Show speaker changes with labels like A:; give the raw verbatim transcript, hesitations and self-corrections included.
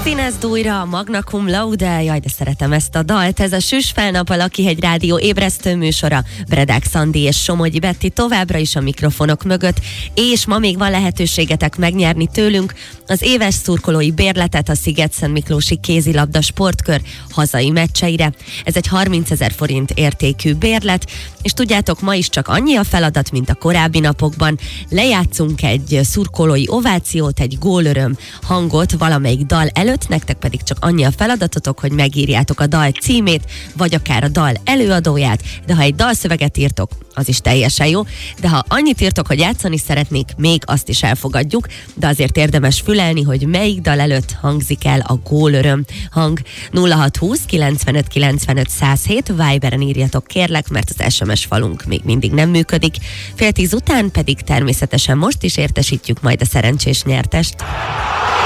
A: Színezd újra a Magna Cum Laude, jaj, de szeretem ezt a dalt. Ez a Süss fel nap, a Lakihegy Rádió ébresztő műsora. Bredák Szandi és Somogyi Betti továbbra is a mikrofonok mögött, és ma még van lehetőségetek megnyerni tőlünk az éves szurkolói bérletet a Szigetszentmiklósi kézilabda sportkör hazai meccseire. Ez egy harmincezer forint értékű bérlet, és tudjátok, ma is csak annyi a feladat, mint a korábbi napokban. Lejátszunk egy szurkolói ovációt, egy gólöröm hangot valamelyik dal előtt, nektek pedig csak annyi a feladatotok, hogy megírjátok a dal címét, vagy akár a dal előadóját, de ha egy dalszöveget írtok, az is teljesen jó, de ha annyit írtok, hogy játszani szeretnék, még azt is elfogadjuk, de azért érdemes fülelni, hogy melyik dal előtt hangzik el a gólöröm hang. nulla hat húsz kilencvenöt kilencvenöt száz hét, Viberen írjatok kérlek, mert az es em es falunk még mindig nem működik. Fél tíz után pedig természetesen most is értesítjük majd a szerencsés nyertest.